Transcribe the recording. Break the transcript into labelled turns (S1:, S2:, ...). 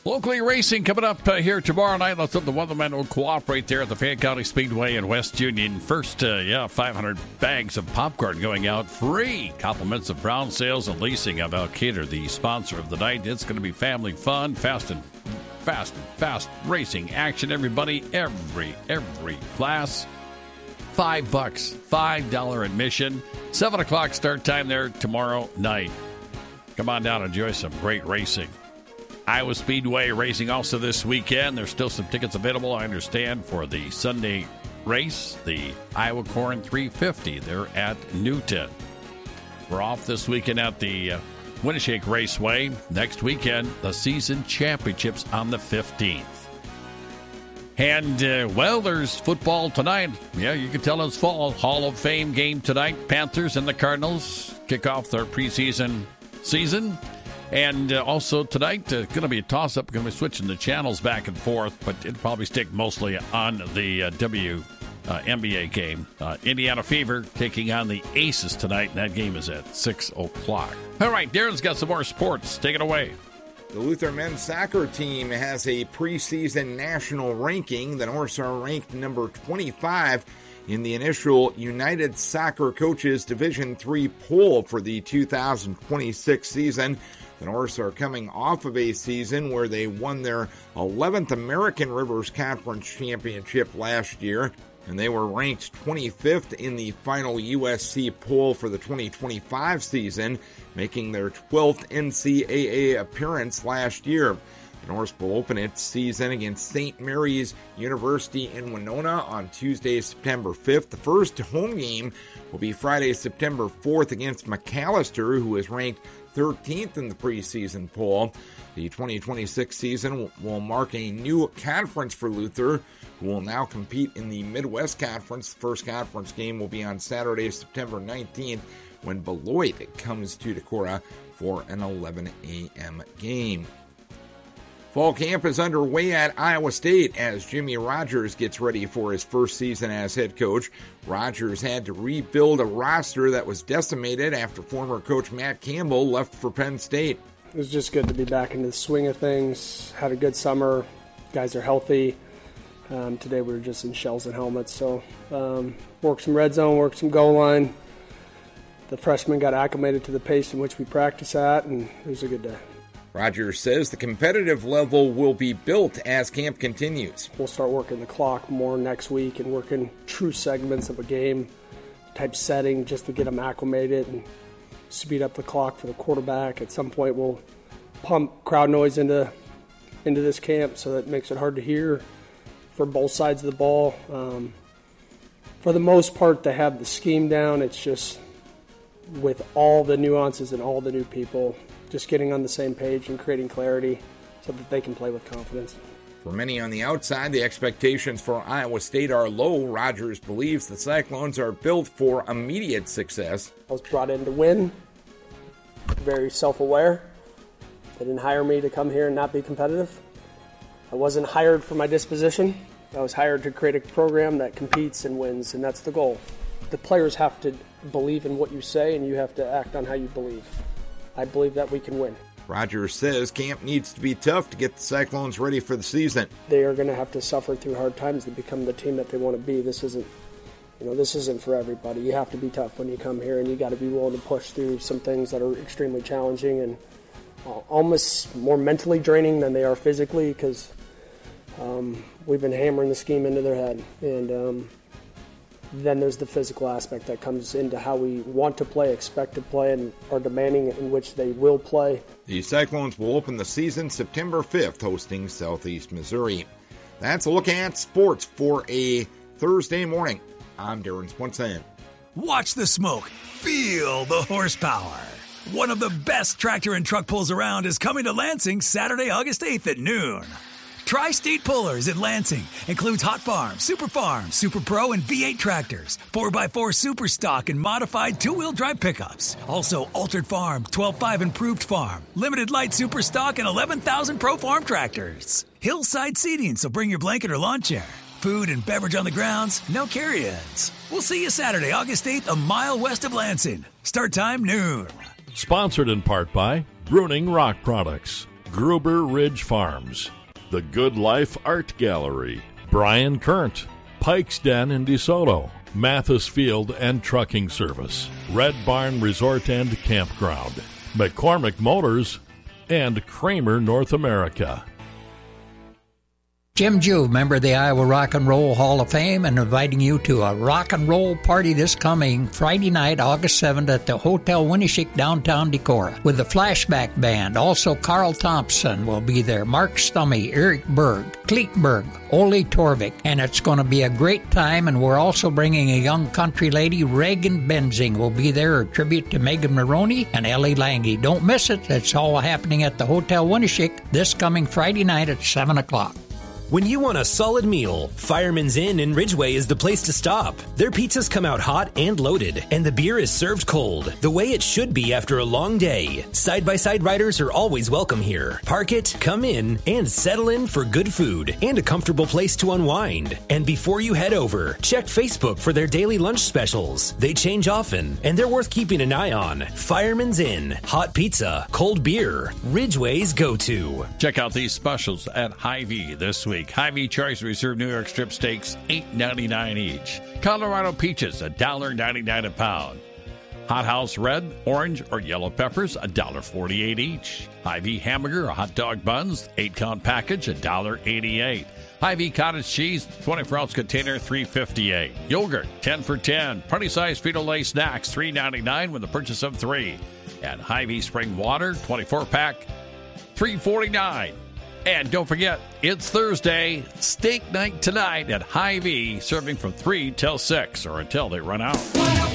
S1: Locally racing coming up here tomorrow night. Let's hope the weathermen will cooperate there at the Fayette County Speedway in West Union. First, 500 bags of popcorn going out free. Compliments of Brown Sales and Leasing of Alcater, the sponsor of the night. It's going to be family fun, fast racing action. Everybody, every class. $5, $5 admission. 7 o'clock start time there tomorrow night. Come on down and enjoy some great racing. Iowa Speedway racing also this weekend. There's still some tickets available, I understand, for the Sunday race, the Iowa Corn 350. They're at Newton. We're off this weekend at the Winneshake Raceway. Next weekend, the season championships on the 15th. And, there's football tonight. Yeah, you can tell it's fall. Hall of Fame game tonight. Panthers and the Cardinals kick off their preseason season. And also tonight, going to be a toss-up. Going to be switching the channels back and forth, but it'll probably stick mostly on the WNBA game. Indiana Fever taking on the Aces tonight, and that game is at 6 o'clock. All right, Darren's got some more sports. Take it away.
S2: The Luther men's soccer team has a preseason national ranking. The Norse are ranked number 25 in the initial United Soccer Coaches Division III poll for the 2026 season. The Norse are coming off of a season where they won their 11th American Rivers Conference Championship last year, and they were ranked 25th in the final USC poll for the 2025 season, making their 12th NCAA appearance last year. The Norse will open its season against St. Mary's University in Winona on Tuesday, September 5th. The first home game will be Friday, September 4th against McAllister, who is ranked 13th in the preseason poll. The 2026 season will mark a new conference for Luther, who will now compete in the Midwest Conference. The first conference game will be on Saturday, September 19th, when Beloit comes to Decorah for an 11 a.m. game. Fall camp is underway at Iowa State as Jimmy Rogers gets ready for his first season as head coach. Rogers had to rebuild a roster that was decimated after former coach Matt Campbell left for Penn State.
S3: It was just good to be back into the swing of things. Had a good summer. Guys are healthy. Today we were just in shells and helmets. So worked some red zone, worked some goal line. The freshmen got acclimated to the pace in which we practice at, and it was a good day.
S2: Rogers says the competitive level will be built as camp continues.
S3: We'll start working the clock more next week and working true segments of a game type setting just to get them acclimated and speed up the clock for the quarterback. At some point we'll pump crowd noise into this camp so that it makes it hard to hear for both sides of the ball. For the most part, they have the scheme down. It's just with all the nuances and all the new people, just getting on the same page and creating clarity so that they can play with confidence.
S2: For many on the outside, the expectations for Iowa State are low. Rogers believes the Cyclones are built for immediate success.
S3: I was brought in to win, very self-aware. They didn't hire me to come here and not be competitive. I wasn't hired for my disposition. I was hired to create a program that competes and wins, and that's the goal. The players have to believe in what you say, and you have to act on how you believe. I believe that we can win.
S2: Rogers says camp needs to be tough to get the Cyclones ready for the season.
S3: They are going to have to suffer through hard times to become the team that they want to be. This isn't for everybody. You have to be tough when you come here, and you got to be willing to push through some things that are extremely challenging and almost more mentally draining than they are physically, because we've been hammering the scheme into their head. And then there's the physical aspect that comes into how we want to play, expect to play, and are demanding in which they will play.
S2: The Cyclones will open the season September 5th, hosting Southeast Missouri. That's a look at sports for a Thursday morning. I'm Darren Swanson.
S4: Watch the smoke. Feel the horsepower. One of the best tractor and truck pulls around is coming to Lansing Saturday, August 8th at noon. Tri-State Pullers at Lansing includes Hot Farm, Super Farm, Super Pro, and V8 tractors, 4x4 Super Stock, and modified two-wheel drive pickups. Also, Altered Farm, 12.5 Improved Farm, Limited Light Super Stock, and 11,000 Pro Farm tractors. Hillside seating, so bring your blanket or lawn chair. Food and beverage on the grounds, no carry-ins. We'll see you Saturday, August 8th, a mile west of Lansing. Start time noon.
S5: Sponsored in part by Bruning Rock Products. Gruber Ridge Farms, The Good Life Art Gallery, Brian Current, Pike's Den in DeSoto, Mathis Field and Trucking Service, Red Barn Resort and Campground, McCormick Motors, and Kramer North America.
S6: Jim Juve, member of the Iowa Rock and Roll Hall of Fame, and inviting you to a rock and roll party this coming Friday night, August 7th at the Hotel Winneshiek, downtown Decorah, with the Flashback Band. Also, Carl Thompson will be there, Mark Stummy, Eric Berg, Kleekberg, Ole Torvik, and it's going to be a great time. And we're also bringing a young country lady, Reagan Benzing, will be there, a tribute to Megan Maroney and Ellie Lange. Don't miss it. It's all happening at the Hotel Winneshiek this coming Friday night at 7 o'clock.
S7: When you want a solid meal, Fireman's Inn in Ridgeway is the place to stop. Their pizzas come out hot and loaded, and the beer is served cold, the way it should be after a long day. Side-by-side riders are always welcome here. Park it, come in, and settle in for good food and a comfortable place to unwind. And before you head over, check Facebook for their daily lunch specials. They change often, and they're worth keeping an eye on. Fireman's Inn, hot pizza, cold beer, Ridgeway's go-to.
S1: Check out these specials at Hy-Vee this week. Hy-Vee Choice Reserve New York strip steaks, $8.99 each. Colorado peaches, $1.99 a pound. Hot House red, orange, or yellow peppers, $1.48 each. Hy-Vee hamburger or hot dog buns, 8-count package, $1.88. Hy-Vee cottage cheese, 24-ounce container, $3.58. Yogurt, 10 for $10. Party-size Frito-Lay snacks, $3.99 with the purchase of 3. And Hy-Vee spring water, 24-pack, $3.49. And don't forget, it's Thursday, steak night tonight at Hy-Vee, serving from 3 till 6 or until they run out.